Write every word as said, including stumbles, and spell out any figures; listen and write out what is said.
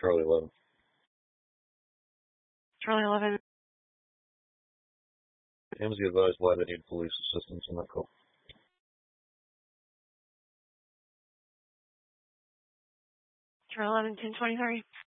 Charlie eleven. Charlie eleven. M Z advised why they need police assistance in that call. Charlie eleven, ten twenty-three.